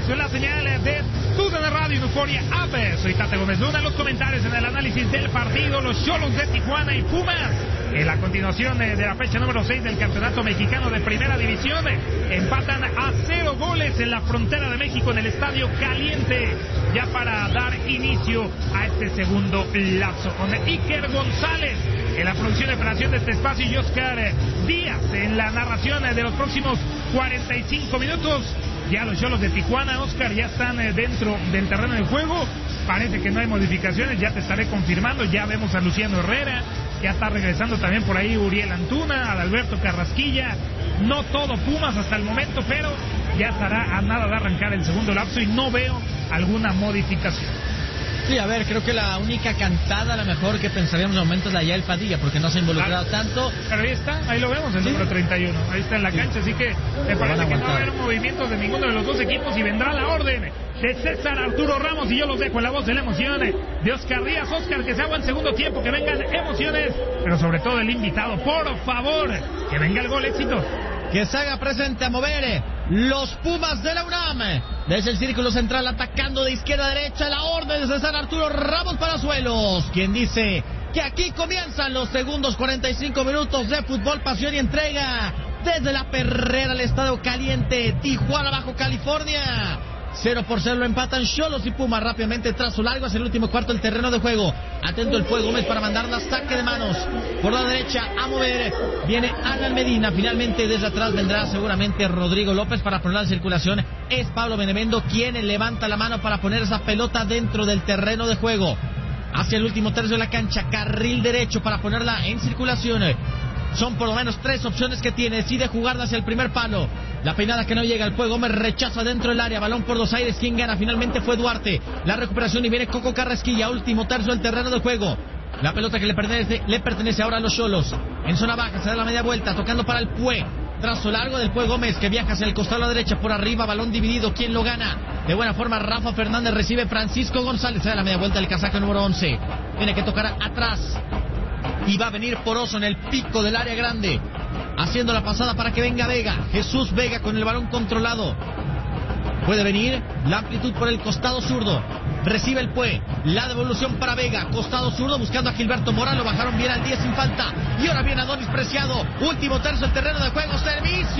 regreso en la señal de TUDN Radio en Euforia App. Soy Tate Gómez Luna. Los comentarios en el análisis del partido. Los Xolos de Tijuana y Pumas. En la continuación de la fecha número 6 del Campeonato Mexicano de Primera División. Empatan a 0 goles en la frontera de México en el Estadio Caliente. Ya para dar inicio a este segundo lapso. Con Iker González en la producción de operación de este espacio y Oscar Díaz en la narración de los próximos 45 minutos. Ya los Xolos de Tijuana, Oscar, ya están dentro del terreno de juego. Parece que no hay modificaciones, ya te estaré confirmando. Ya vemos a Luciano Herrera, ya está regresando también por ahí Uriel Antuna, Adalberto Carrasquilla. No todo Pumas hasta el momento, pero ya estará a nada de arrancar el segundo lapso y no veo alguna modificación. Sí, a ver, creo que la única cantada a lo mejor que pensaríamos de momento es la de Yael Padilla, porque no se ha involucrado tanto. Pero ahí está, ahí lo vemos, el número 31, ahí está en la cancha, así que me parece que no va a haber movimientos de ninguno de los dos equipos y vendrá la orden de César Arturo Ramos y yo los dejo en la voz de la emoción de Oscar Díaz. Oscar, que se haga en segundo tiempo, que vengan emociones, pero sobre todo el invitado, por favor, que venga el gol, éxito. Que se haga presente a mover los Pumas de la UNAM. Desde el círculo central atacando de izquierda a derecha, la orden de César Arturo Ramos Palazuelos, quien dice que aquí comienzan los segundos 45 minutos de fútbol, pasión y entrega. Desde la Perrera al Estadio Caliente, Tijuana, Bajo California. 0-0 lo empatan Xolos y Pumas rápidamente trazo largo hacia el último cuarto del terreno de juego. Atento el Pue Gómez para mandar la saque de manos. Por la derecha a mover viene Alan Medina. Finalmente desde atrás vendrá seguramente Rodrigo López para ponerla en circulación. Es Pablo Benevendo quien levanta la mano para poner esa pelota dentro del terreno de juego. Hacia el último tercio de la cancha, carril derecho para ponerla en circulación. Son por lo menos 3 opciones que tiene. Decide jugarla hacia el primer palo. La peinada que no llega. El Pue Gómez rechaza dentro del área. Balón por los aires. Quien gana finalmente fue Duarte. La recuperación y viene Coco Carrasquilla. Último tercio del terreno de juego. La pelota que le pertenece ahora a los Xolos. En zona baja se da la media vuelta. Tocando para el Pue. Trazo largo del Pue Gómez que viaja hacia el costado a la derecha. Por arriba. Balón dividido. ¿Quién lo gana? De buena forma Rafa Fernández. Recibe Francisco González. Se da la media vuelta del casaco número 11. Tiene que tocar atrás. Y va a venir Poroso en el pico del área grande, haciendo la pasada para que venga Vega. Jesús Vega con el balón controlado. Puede venir la amplitud por el costado zurdo. Recibe el Pue. La devolución para Vega. Costado zurdo buscando a Gilberto Morán. Lo bajaron bien al 10 sin falta. Y ahora viene Adonis Preciado. Último tercio del terreno de juego. Servicio.